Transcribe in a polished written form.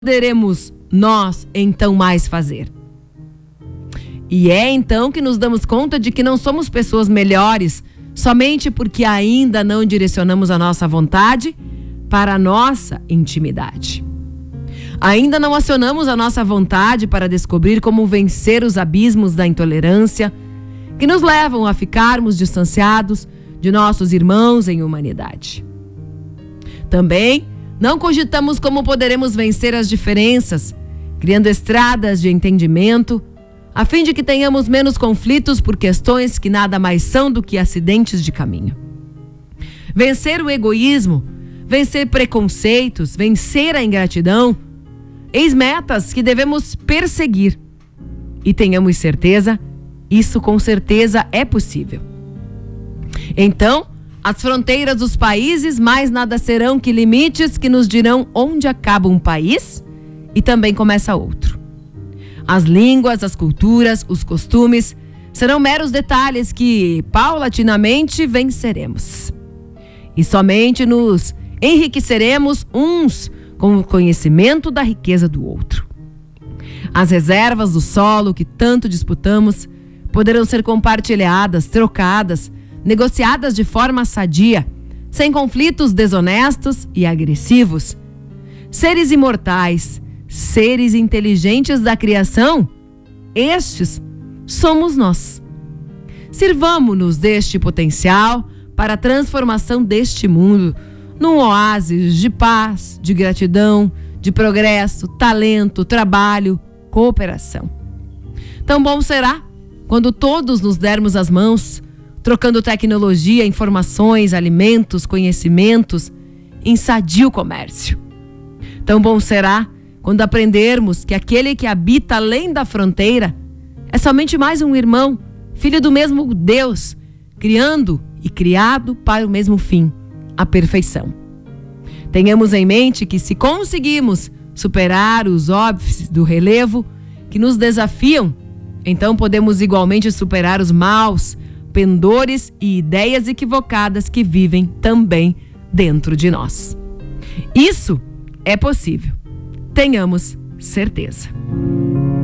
poderemos nós então mais fazer? E é então que nos damos conta de que não somos pessoas melhores somente porque ainda não direcionamos a nossa vontade para a nossa intimidade. Ainda não acionamos a nossa vontade para descobrir como vencer os abismos da intolerância que nos levam a ficarmos distanciados de nossos irmãos em humanidade. Também não cogitamos como poderemos vencer as diferenças, criando estradas de entendimento, a fim de que tenhamos menos conflitos por questões que nada mais são do que acidentes de caminho. Vencer o egoísmo, vencer preconceitos, vencer a ingratidão, eis metas que devemos perseguir. E tenhamos certeza, isso com certeza é possível. Então, as fronteiras dos países mais nada serão que limites que nos dirão onde acaba um país e também começa outro. As línguas, as culturas, os costumes serão meros detalhes que, paulatinamente, venceremos. E somente nos enriqueceremos uns com o conhecimento da riqueza do outro. As reservas do solo que tanto disputamos poderão ser compartilhadas, trocadas, negociadas de forma sadia, sem conflitos desonestos e agressivos. Seres imortais, seres inteligentes da criação, estes somos nós. Sirvamo-nos deste potencial para a transformação deste mundo num oásis de paz, de gratidão, de progresso, talento, trabalho, cooperação. Tão bom será quando todos nos dermos as mãos, trocando tecnologia, informações, alimentos, conhecimentos em sadio comércio. Tão bom será quando aprendermos que aquele que habita além da fronteira é somente mais um irmão, filho do mesmo Deus, criando e criado para o mesmo fim, a perfeição. Tenhamos em mente que se conseguimos superar os óbices do relevo que nos desafiam, então podemos igualmente superar os maus, pendores e ideias equivocadas que vivem também dentro de nós. Isso é possível. Tenhamos certeza.